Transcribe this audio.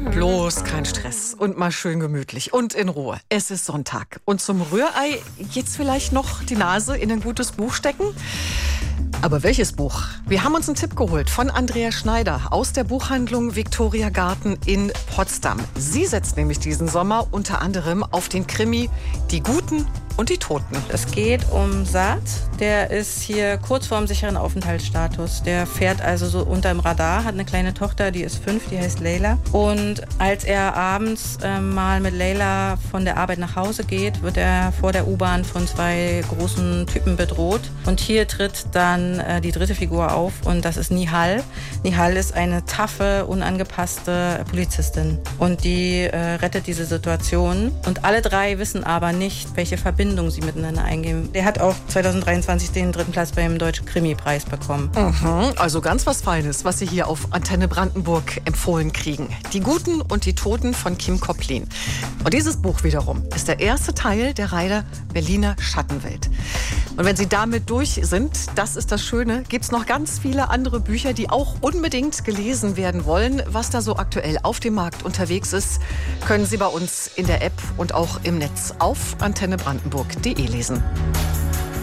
Bloß kein Stress und mal schön gemütlich und in Ruhe. Es ist Sonntag. Und zum Rührei jetzt vielleicht noch die Nase in ein gutes Buch stecken? Aber welches Buch? Wir haben uns einen Tipp geholt von Andrea Schneider aus der Buchhandlung Victoria Garten in Potsdam. Sie setzt nämlich diesen Sommer unter anderem auf den Krimi Die Guten und die Toten. Es geht um Saad. Der ist hier kurz vorm sicheren Aufenthaltsstatus. Der fährt also so unterm Radar, hat eine kleine Tochter, die ist 5, die heißt Leila. Und als er abends mal mit Leila von der Arbeit nach Hause geht, wird er vor der U-Bahn von 2 großen Typen bedroht. Und hier tritt dann die dritte Figur auf und das ist Nihal. Nihal ist eine taffe, unangepasste Polizistin und die rettet diese Situation. Und alle 3 wissen aber nicht, welche Verbindung sie miteinander eingehen. Der hat auch 2023 den 3. Platz beim Deutschen Krimi-Preis bekommen. Also ganz was Feines, was Sie hier auf Antenne Brandenburg empfohlen kriegen. Die Guten und die Toten von Kim Koplin. Und dieses Buch wiederum ist der erste Teil der Reihe Berliner Schattenwelt. Und wenn Sie damit durch sind, das ist das Schöne, gibt es noch ganz viele andere Bücher, die auch unbedingt gelesen werden wollen. Was da so aktuell auf dem Markt unterwegs ist, können Sie bei uns in der App und auch im Netz auf antennebrandenburg.de lesen.